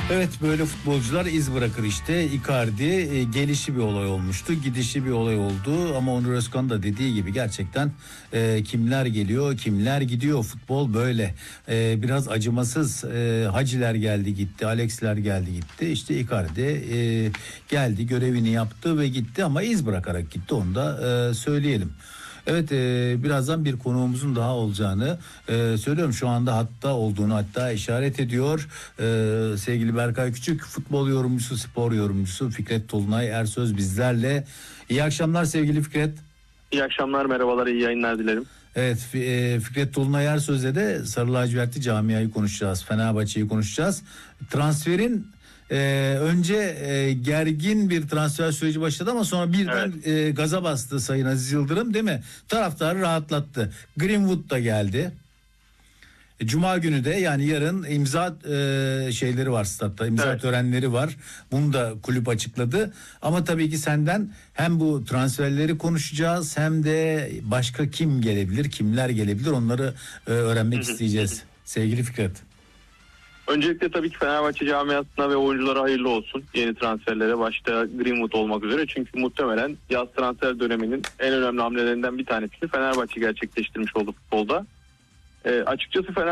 Evet, böyle futbolcular iz bırakır işte. Icardi gelişi bir olay olmuştu, gidişi bir olay oldu ama Onur Özkan da dediği gibi gerçekten kimler geliyor kimler gidiyor, futbol böyle biraz acımasız. Haciler geldi gitti, Alex'ler geldi gitti, işte Icardi geldi, görevini yaptı ve gitti ama iz bırakarak gitti, onu da söyleyelim. Evet, birazdan bir konuğumuzun daha olacağını söylüyorum. Şu anda hatta olduğunu hatta işaret ediyor. Sevgili Berkay Küçük, futbol yorumcusu, spor yorumcusu Fikret Tolunay Ersöz bizlerle. İyi akşamlar sevgili Fikret. İyi akşamlar, merhabalar, iyi yayınlar dilerim. Evet, Fikret Tolunay Ersöz'le de Sarı Lacivertli camiayı konuşacağız. Fenerbahçe'yi konuşacağız. Transferin önce gergin bir transfer süreci başladı ama sonra birden gaza bastı Sayın Aziz Yıldırım, değil mi? Taraftarı rahatlattı. Greenwood da geldi. Cuma günü de, yani yarın imza şeyleri var statta, imza törenleri var. Bunu da kulüp açıkladı. Ama tabii ki senden hem bu transferleri konuşacağız hem de başka kim gelebilir, kimler gelebilir, onları öğrenmek isteyeceğiz. Sevgili Fikret. Öncelikle tabii ki Fenerbahçe camiasına ve oyunculara hayırlı olsun yeni transferlere, başta Greenwood olmak üzere. Çünkü muhtemelen yaz transfer döneminin en önemli hamlelerinden bir tanesini Fenerbahçe gerçekleştirmiş oldu futbolda. Açıkçası